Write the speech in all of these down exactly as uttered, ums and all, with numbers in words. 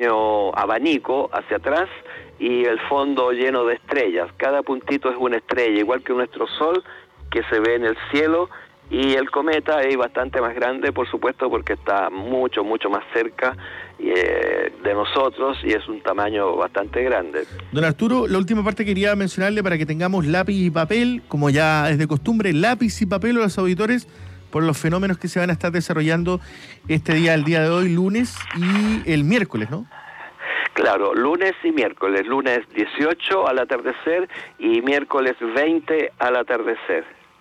pequeño abanico hacia atrás y el fondo lleno de estrellas. Cada puntito es una estrella, igual que nuestro Sol, que se ve en el cielo, y el cometa es bastante más grande, por supuesto, porque está mucho, mucho más cerca eh, de nosotros y es un tamaño bastante grande. Don Arturo, la última parte quería mencionarle para que tengamos lápiz y papel, como ya es de costumbre, lápiz y papel a los auditores por los fenómenos que se van a estar desarrollando este día, el día de hoy, lunes y el miércoles, ¿no? Claro, lunes y miércoles, lunes dieciocho al atardecer y miércoles veinte al atardecer.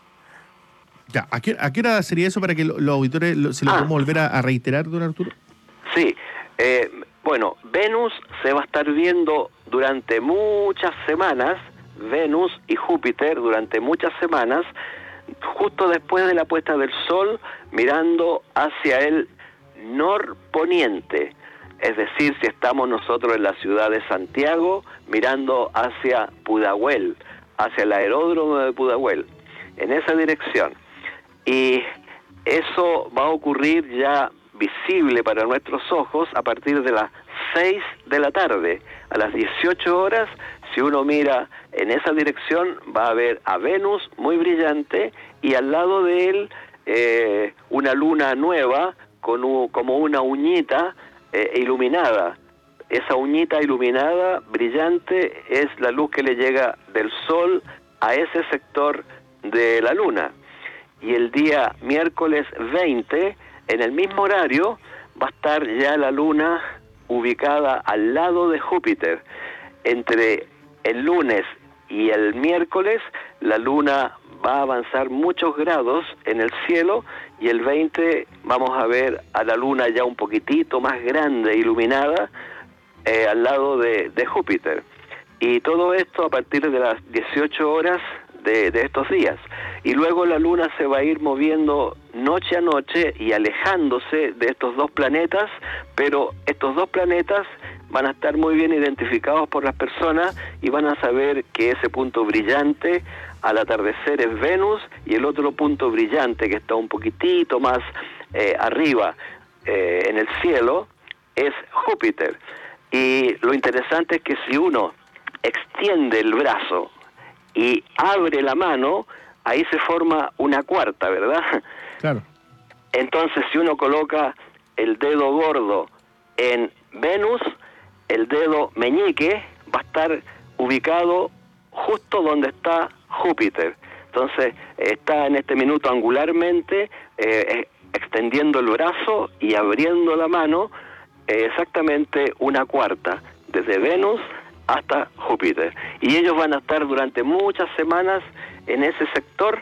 Ya, ¿a qué, a qué hora sería eso para que lo, los auditores lo, se lo ah. podemos volver a, a reiterar, don Arturo? Sí, eh, bueno, Venus se va a estar viendo durante muchas semanas, Venus y Júpiter durante muchas semanas, justo después de la puesta del Sol, mirando hacia el norponiente. Es decir, si estamos nosotros en la ciudad de Santiago, mirando hacia Pudahuel, hacia el aeródromo de Pudahuel, en esa dirección. Y eso va a ocurrir ya visible para nuestros ojos a partir de las seis de la tarde. A las dieciocho horas, si uno mira en esa dirección, va a ver a Venus muy brillante y al lado de él eh, una luna nueva con un, como una uñita eh, iluminada. Esa uñita iluminada, brillante, es la luz que le llega del Sol a ese sector de la luna. Y el día miércoles veinte, en el mismo horario, va a estar ya la luna ubicada al lado de Júpiter. Entre el lunes y el miércoles, la luna va a avanzar muchos grados en el cielo y el veinte vamos a ver a la luna ya un poquitito más grande, iluminada, eh, al lado de, de Júpiter. Y todo esto a partir de las dieciocho horas de, de estos días. Y luego la luna se va a ir moviendo noche a noche y alejándose de estos dos planetas, pero estos dos planetas van a estar muy bien identificados por las personas y van a saber que ese punto brillante al atardecer es Venus y el otro punto brillante que está un poquitito más eh, arriba eh, en el cielo es Júpiter. Y lo interesante es que si uno extiende el brazo y abre la mano, ahí se forma una cuarta, ¿verdad? Claro. Entonces, si uno coloca el dedo gordo en Venus, el dedo meñique va a estar ubicado justo donde está Júpiter. Entonces, está en este minuto angularmente, eh, extendiendo el brazo y abriendo la mano, eh, exactamente una cuarta, desde Venus hasta Júpiter. Y ellos van a estar durante muchas semanas en ese sector,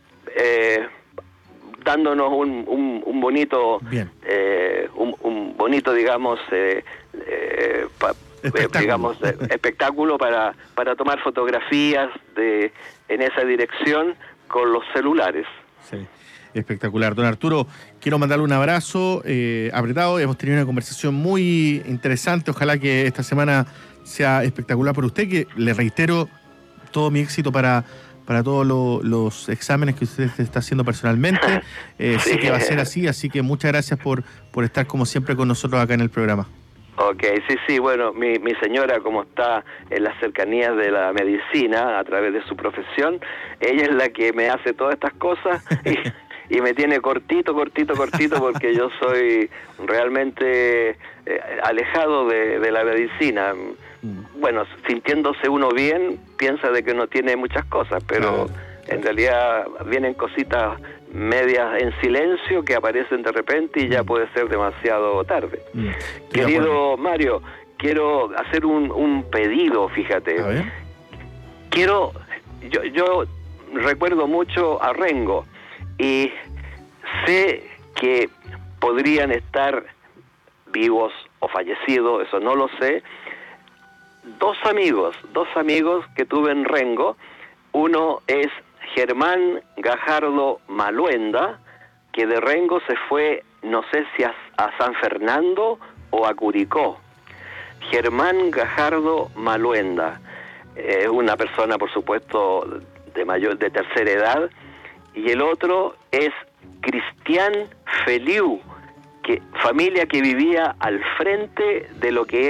eh, dándonos un, un, un bonito, eh, un, un bonito, digamos, eh, eh, pa, espectáculo. digamos, eh, espectáculo para para tomar fotografías de en esa dirección con los celulares. Sí. Espectacular. Don Arturo, quiero mandarle un abrazo eh, apretado. Hemos tenido una conversación muy interesante. Ojalá que esta semana sea espectacular para usted, que le reitero todo mi éxito para, para todos lo, los exámenes que usted está haciendo personalmente. Eh, sí. Sé que va a ser así, así que muchas gracias por, por estar como siempre con nosotros acá en el programa. Ok, sí, sí, bueno, mi, mi señora, como está en las cercanías de la medicina a través de su profesión, ella es la que me hace todas estas cosas y, y me tiene cortito, cortito, cortito, porque yo soy realmente eh, alejado de, de la medicina. Bueno, sintiéndose uno bien, piensa de que uno tiene muchas cosas, pero claro, en realidad vienen cositas medias en silencio que aparecen de repente y ya puede ser demasiado tarde. Mm. Querido Mario, quiero hacer un, un pedido, fíjate. A ver. Quiero, yo, yo recuerdo mucho a Rengo y sé que podrían estar vivos o fallecidos, eso no lo sé, dos amigos, dos amigos que tuve en Rengo. Uno es Germán Gajardo Maluenda, que de Rengo se fue, no sé si a, a San Fernando o a Curicó. Germán Gajardo Maluenda es eh, una persona, por supuesto, de mayor, de tercera edad, y el otro es Cristian Feliu, que familia que vivía al frente de lo que